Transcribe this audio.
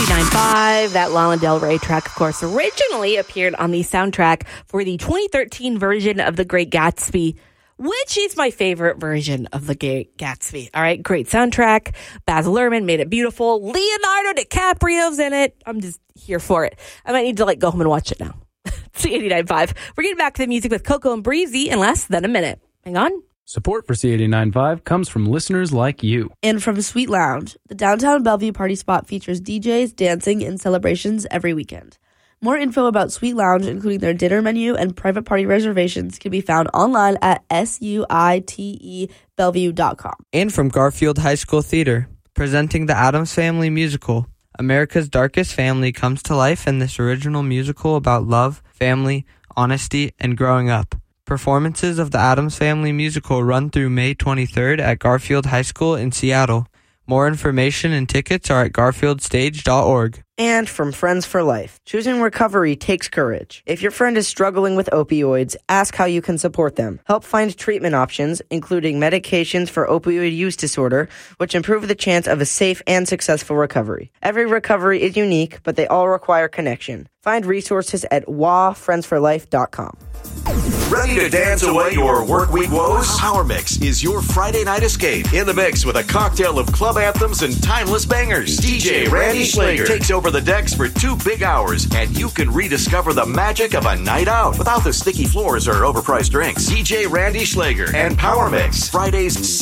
C89.5, that Lana Del Rey track, of course, originally appeared on the soundtrack for the 2013 version of The Great Gatsby, which is my favorite version of The Great Gatsby. All right, great soundtrack. Baz Luhrmann made it beautiful. Leonardo DiCaprio's in it. I'm just here for it. I might need to go home and watch it now. C89.5. We're getting back to the music with Coco and Breezy in less than a minute. Hang on. Support for C89.5 comes from listeners like you. And from Sweet Lounge. The downtown Bellevue party spot features DJs, dancing, and celebrations every weekend. More info about Sweet Lounge, including their dinner menu and private party reservations, can be found online at suitebellevue.com. And from Garfield High School Theater, presenting the Addams Family musical. America's Darkest Family comes to life in this original musical about love, family, honesty, and growing up. Performances of the Addams Family musical run through May 23rd at Garfield High School in Seattle. More information and tickets are at garfieldstage.org. And from Friends for Life, choosing recovery takes courage. If your friend is struggling with opioids, ask how you can support them. Help find treatment options, including medications for opioid use disorder, which improve the chance of a safe and successful recovery. Every recovery is unique, but they all require connection. Find resources at wafriendsforlife.com. Ready to dance away your work week woes? Power Mix is your Friday night escape. In the mix with a cocktail of club anthems and timeless bangers. DJ Randy Schlager takes over the decks for 2 big hours, and you can rediscover the magic of a night out without the sticky floors or overpriced drinks. DJ Randy Schlager and Power Mix, Fridays